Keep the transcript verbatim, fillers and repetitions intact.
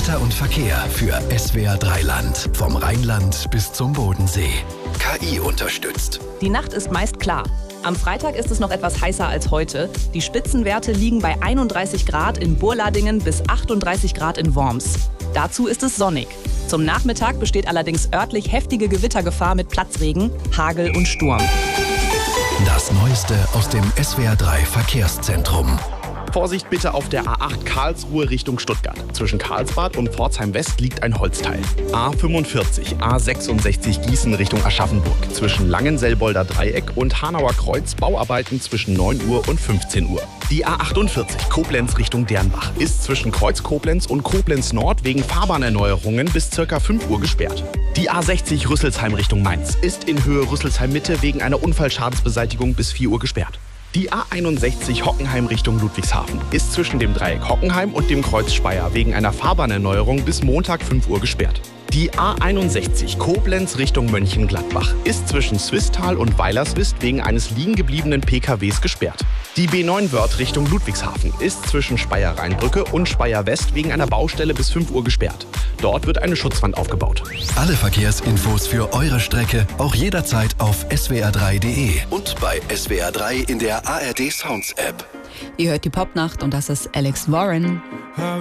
Wetter und Verkehr für S W R drei Land. Vom Rheinland bis zum Bodensee. K I unterstützt. Die Nacht ist meist klar. Am Freitag ist es noch etwas heißer als heute. Die Spitzenwerte liegen bei einunddreißig Grad in Burladingen bis achtunddreißig Grad in Worms. Dazu ist es sonnig. Zum Nachmittag besteht allerdings örtlich heftige Gewittergefahr mit Platzregen, Hagel und Sturm. Das Neueste aus dem S W R drei Verkehrszentrum. Vorsicht bitte auf der A acht Karlsruhe Richtung Stuttgart. Zwischen Karlsbad und Pforzheim West liegt ein Holzteil. A fünfundvierzig, A sechsundsechzig Gießen Richtung Aschaffenburg. Zwischen Langenselbolder Dreieck und Hanauer Kreuz Bauarbeiten zwischen neun Uhr und fünfzehn Uhr. Die A achtundvierzig Koblenz Richtung Dernbach ist zwischen Kreuz Koblenz und Koblenz Nord wegen Fahrbahnerneuerungen bis ca. fünf Uhr gesperrt. Die A sechzig Rüsselsheim Richtung Mainz ist in Höhe Rüsselsheim Mitte wegen einer Unfallschadensbeseitigung bis vier Uhr gesperrt. Die A einundsechzig Hockenheim Richtung Ludwigshafen ist zwischen dem Dreieck Hockenheim und dem Kreuz Speyer wegen einer Fahrbahnerneuerung bis Montag fünf Uhr gesperrt. Die A einundsechzig Koblenz Richtung Mönchengladbach ist zwischen Swisttal und Weilerswist wegen eines liegen gebliebenen P K Ws gesperrt. Die B neun Wörth Richtung Ludwigshafen ist zwischen Speyer-Rheinbrücke und Speyer West wegen einer Baustelle bis fünf Uhr gesperrt. Dort wird eine Schutzwand aufgebaut. Alle Verkehrsinfos für eure Strecke auch jederzeit auf S W R drei Punkt D E und bei S W R drei in der A R D Sounds App. Ihr hört die Popnacht und das ist Alex Warren.